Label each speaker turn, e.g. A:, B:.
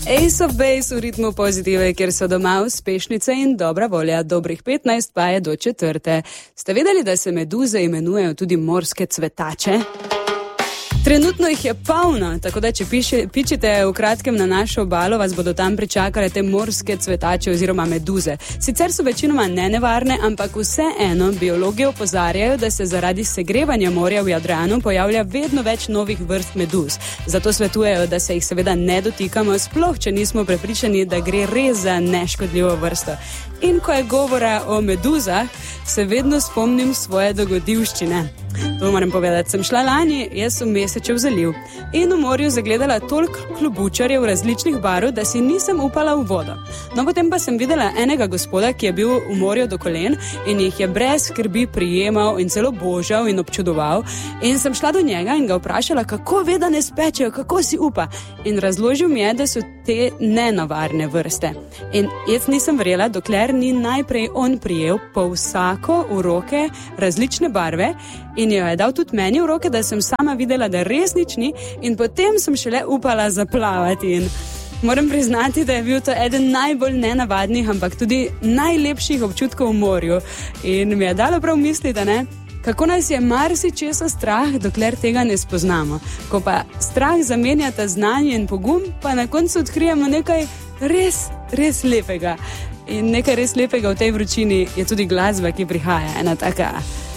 A: Ace of Base v ritmu pozitive, kjer so doma uspešnice in dobra volja. Dobrih 15 pa je do 4. Ste vedeli, da se meduze imenujejo tudi morske cvetače? Trenutno jih je polno, tako da če pičite v kratkem na našo obalo, vas bodo tam pričakale te morske cvetače oziroma meduze. Sicer so večinoma nenevarne, ampak vseeno biologi opozarjajo, da se zaradi segrevanja morja v Jadranu pojavlja vedno več novih vrst meduz. Zato svetujejo, da se jih seveda ne dotikamo, sploh če nismo prepričani, da gre res za neškodljivo vrsto. In ko je govora o meduzah, se vedno spomnim svoje dogodivščine. To moram povedati, sem šla lani, jaz v Mesečev zaliv in v morju zagledala toliko klobučarjev različnih barv, da si nisem upala v vodo. No, potem pa sem videla enega gospoda, ki je bil v morju do kolen in jih je brez skrbi prijemal in celo božal in občudoval. In sem šla do njega in ga vprašala, kako ve, da ne spečejo, kako si upa. In razložil mi je, da so te nenavarne vrste. In jaz nisem verjela, dokler ni najprej on prijel po vsako v roke različne barve in jo je dal tudi meni v roke, da sem sama videla, da res nič ni, in potem sem šele upala zaplavati. In moram priznati, da je bil to eden najbolj nenavadnih, ampak tudi najlepših občutkov v morju. In mi je dalo prav misliti, ne? Kako nas je marsičesa strah, dokler tega ne spoznamo. Ko pa strah zamenjata znanje in pogum, pa na koncu odkrijemo nekaj res, res lepega. In nekaj res lepega v tej vročini je tudi glasba, ki prihaja, ena taka